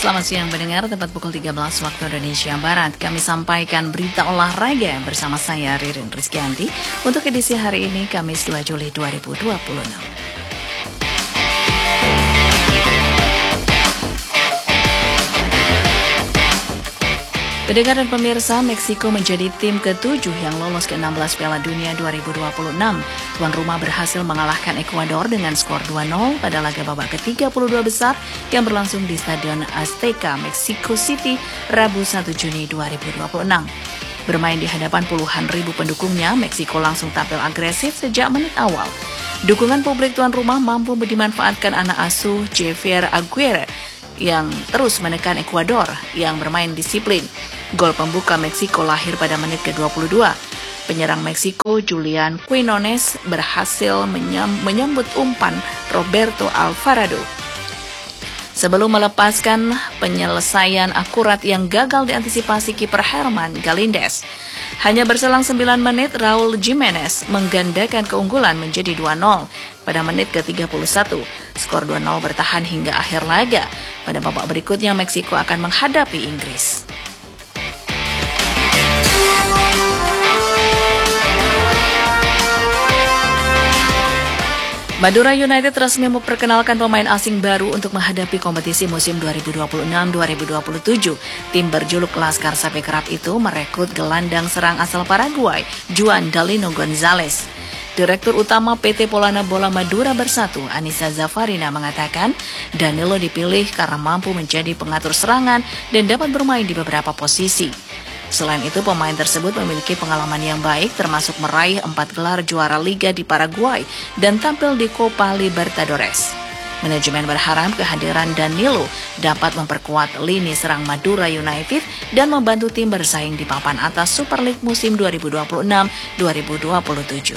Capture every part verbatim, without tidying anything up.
Selamat siang pendengar, tepat pukul tiga belas waktu Indonesia Barat. Kami sampaikan berita olahraga bersama saya Ririn Rizkyanti untuk edisi hari ini Kamis dua Juli dua ribu dua puluh enam. Pendengar dan pemirsa, Meksiko menjadi tim ketujuh yang lolos ke enam belas Piala Dunia dua ribu dua puluh enam. Tuan rumah berhasil mengalahkan Ekuador dengan skor dua nol pada laga babak ke tiga puluh dua besar yang berlangsung di Stadion Azteca, Mexico City, Rabu satu Juni dua ribu dua puluh enam. Bermain di hadapan puluhan ribu pendukungnya, Meksiko langsung tampil agresif sejak menit awal. Dukungan publik tuan rumah mampu dimanfaatkan anak asuh Javier Aguirre yang terus menekan Ekuador yang bermain disiplin. Gol pembuka Meksiko lahir pada menit ke dua puluh dua. Penyerang Meksiko Julian Quinones berhasil menyam, menyambut umpan Roberto Alvarado sebelum melepaskan penyelesaian akurat yang gagal diantisipasi kiper Herman Galíndez. Hanya berselang sembilan menit, Raúl Jiménez menggandakan keunggulan menjadi dua nol. Pada menit ke tiga puluh satu, skor dua nol bertahan hingga akhir laga. Pada babak berikutnya, Meksiko akan menghadapi Inggris. Madura United resmi memperkenalkan pemain asing baru untuk menghadapi kompetisi musim dua ribu dua puluh enam dua ribu dua puluh tujuh. Tim berjuluk Laskar Sapi Kerap itu merekrut gelandang serang asal Paraguay, Juan Dalino Gonzalez. Direktur Utama P T Polana Bola Madura Bersatu, Anissa Zafarina, mengatakan Danilo dipilih karena mampu menjadi pengatur serangan dan dapat bermain di beberapa posisi. Selain itu, pemain tersebut memiliki pengalaman yang baik termasuk meraih empat gelar juara Liga di Paraguay dan tampil di Copa Libertadores. Manajemen berharap kehadiran Danilo dapat memperkuat lini serang Madura United dan membantu tim bersaing di papan atas Super League musim dua ribu dua puluh enam dua ribu dua puluh tujuh.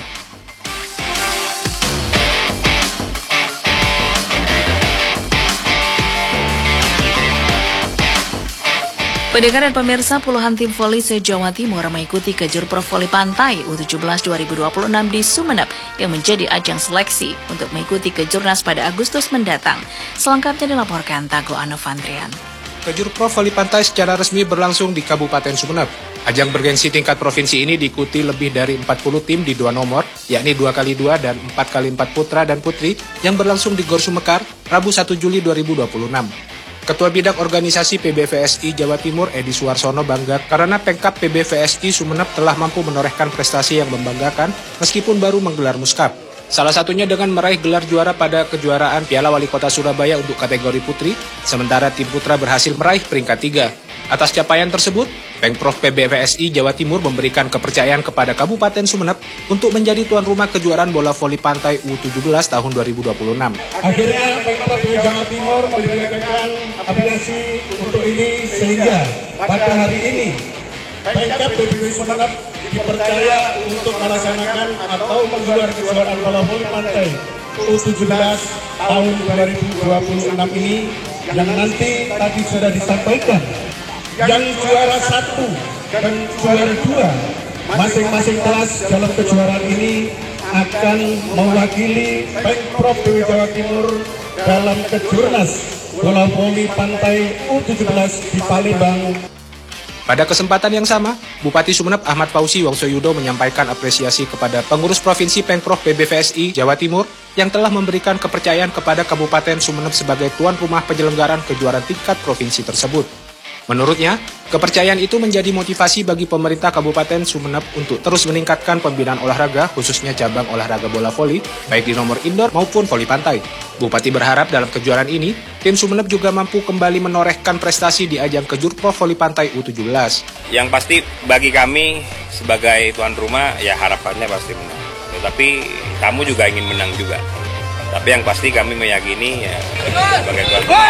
Pendengar dan pemirsa, puluhan tim voli se-Jawa Timur mengikuti Kejurprov Voli Pantai U tujuh belas dua ribu dua puluh enam di Sumeneb yang menjadi ajang seleksi untuk mengikuti Kejurnas pada Agustus mendatang. Selengkapnya dilaporkan Tago Anovantrian. Kejurprov Voli Pantai secara resmi berlangsung di Kabupaten Sumeneb. Ajang bergensi tingkat provinsi ini diikuti lebih dari empat puluh tim di dua nomor, yakni dua kali dua dan empat kali empat putra dan putri yang berlangsung di Gor Sumekar, Rabu satu Juli dua ribu dua puluh enam. Ketua Bidang Organisasi P B V S I Jawa Timur Edi Suarsono bangga karena Pengkap P B V S I Sumeneb telah mampu menorehkan prestasi yang membanggakan meskipun baru menggelar muskap. Salah satunya dengan meraih gelar juara pada kejuaraan Piala Wali Kota Surabaya untuk kategori putri, sementara tim putra berhasil meraih peringkat tiga. Atas capaian tersebut, Pengprov P B V S I Jawa Timur memberikan kepercayaan kepada Kabupaten Sumeneb untuk menjadi tuan rumah kejuaraan bola voli pantai U tujuh belas tahun dua ribu dua puluh enam. Akhirnya Pengprov Jawa Timur memberikan aplikasi untuk ini sehingga pada hari ini Pengkap P B V Sumeneb dipercaya untuk melaksanakan atau menggelar kejuaraan bola voli pantai U tujuh belas tahun dua ribu dua puluh enam ini yang nanti tadi sudah disampaikan yang juara satu dan juara dua masing-masing kelas dalam kejuaraan ini akan mewakili Pengprov Jawa Timur dalam Kejurnas bola voli pantai U tujuh belas di Palembang. Pada kesempatan yang sama, Bupati Sumeneb Ahmad Fauzi Wongsoyudo menyampaikan apresiasi kepada pengurus Provinsi Pengprov P B V S I Jawa Timur yang telah memberikan kepercayaan kepada Kabupaten Sumeneb sebagai tuan rumah penyelenggaraan kejuaraan tingkat provinsi tersebut. Menurutnya, kepercayaan itu menjadi motivasi bagi pemerintah Kabupaten Sumeneb untuk terus meningkatkan pembinaan olahraga, khususnya cabang olahraga bola voli, baik di nomor indoor maupun voli pantai. Bupati berharap dalam kejuaraan ini, tim Sumeneb juga mampu kembali menorehkan prestasi di ajang Kejurprov Voli Pantai U tujuh belas. Yang pasti bagi kami sebagai tuan rumah, ya harapannya pasti menang. Tetapi kamu juga ingin menang juga. Tapi yang pasti kami meyakini ya sebagai tuan rumah.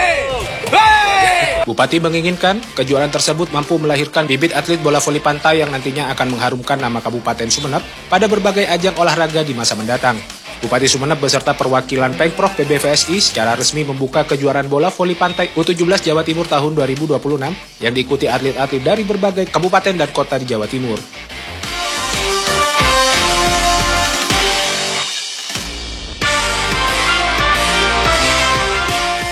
Bupati menginginkan kejuaraan tersebut mampu melahirkan bibit atlet bola voli pantai yang nantinya akan mengharumkan nama Kabupaten Sumeneb pada berbagai ajang olahraga di masa mendatang. Bupati Sumeneb beserta perwakilan Pengprov P B V S I secara resmi membuka kejuaraan bola voli pantai U tujuh belas Jawa Timur tahun dua ribu dua puluh enam yang diikuti atlet-atlet dari berbagai kabupaten dan kota di Jawa Timur.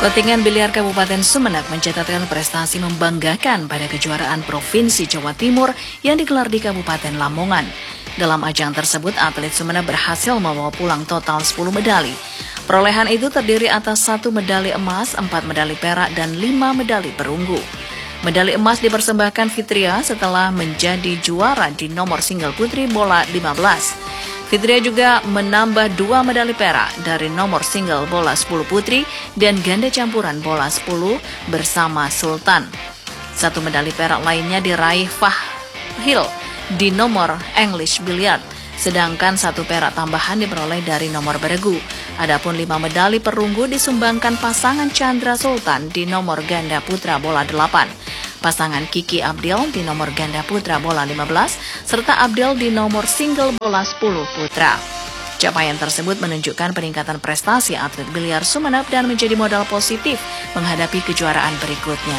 Kontingen biliar Kabupaten Sumeneb mencatatkan prestasi membanggakan pada kejuaraan Provinsi Jawa Timur yang digelar di Kabupaten Lamongan. Dalam ajang tersebut, atlet Sumeneb berhasil membawa pulang total sepuluh medali. Perolehan itu terdiri atas satu medali emas, empat medali perak, dan lima medali perunggu. Medali emas dipersembahkan Fitria setelah menjadi juara di nomor single putri bola lima belas. Fitria juga menambah dua medali perak dari nomor single bola sepuluh putri dan ganda campuran bola sepuluh bersama Sultan. Satu medali perak lainnya diraih Fahil di nomor English Billiard, sedangkan satu perak tambahan diperoleh dari nomor beregu. Adapun lima medali perunggu disumbangkan pasangan Chandra Sultan di nomor ganda putra bola delapan, pasangan Kiki Abdil di nomor ganda putra bola lima belas, serta Abdil di nomor single bola sepuluh putra. Capaian tersebut menunjukkan peningkatan prestasi atlet biliar Sumeneb dan menjadi modal positif menghadapi kejuaraan berikutnya.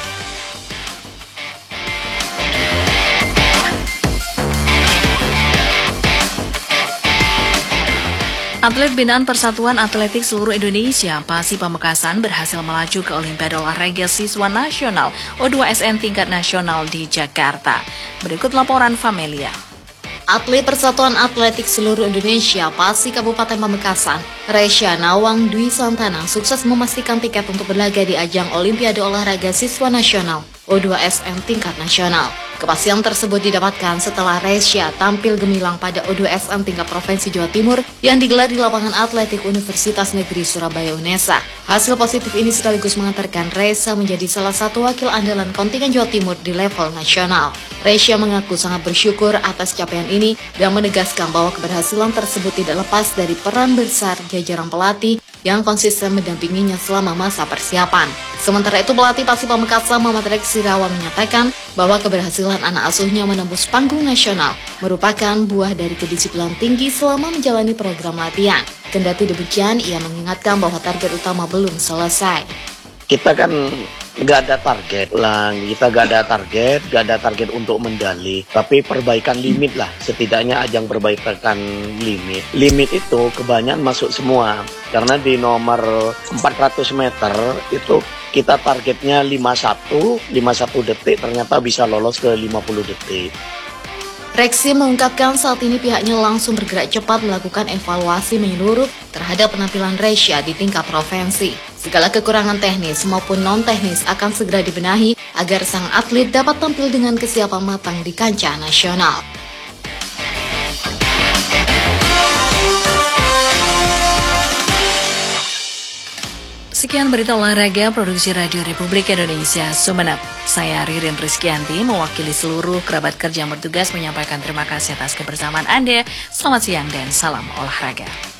Atlet binaan Persatuan Atletik Seluruh Indonesia, PASI Pamekasan, berhasil melaju ke Olimpiade Olahraga Siswa Nasional O dua S N tingkat nasional di Jakarta. Berikut laporan Famelia. Atlet Persatuan Atletik Seluruh Indonesia, PASI Kabupaten Pamekasan, Resya Nawang Dwi Santana, sukses memastikan tiket untuk berlaga di ajang Olimpiade Olahraga Siswa Nasional O dua S N tingkat nasional. Kepastian tersebut didapatkan setelah Resya tampil gemilang pada O dua S N tingkat Provinsi Jawa Timur yang digelar di lapangan atletik Universitas Negeri Surabaya UNESA. Hasil positif ini sekaligus mengantarkan Resya menjadi salah satu wakil andalan kontingen Jawa Timur di level nasional. Resya mengaku sangat bersyukur atas capaian ini dan menegaskan bahwa keberhasilan tersebut tidak lepas dari peran besar jajaran pelatih yang konsisten mendampinginya selama masa persiapan. Sementara itu, pelatih PASI Pamekasan Muhammad Reksi Sirawan menyatakan bahwa keberhasilan anak asuhnya menembus panggung nasional merupakan buah dari kedisiplinan tinggi selama menjalani program latihan. Kendati demikian, ia mengingatkan bahwa target utama belum selesai. Kita kan nggak ada target lah, kita nggak ada target, nggak ada target untuk medali, tapi perbaikan limit lah, setidaknya ajang perbaikan limit. Limit itu kebanyakan masuk semua, karena di nomor empat ratus meter itu kita targetnya lima puluh satu detik, ternyata bisa lolos ke lima puluh detik. Reksi mengungkapkan saat ini pihaknya langsung bergerak cepat melakukan evaluasi menyeluruh terhadap penampilan Resya di tingkat provinsi. Segala kekurangan teknis maupun non-teknis akan segera dibenahi agar sang atlet dapat tampil dengan kesiapan matang di kancah nasional. Sekian berita olahraga produksi Radio Republik Indonesia Sumeneb. Saya Ririn Rizkyanti mewakili seluruh kerabat kerja yang bertugas menyampaikan terima kasih atas kebersamaan Anda. Selamat siang dan salam olahraga.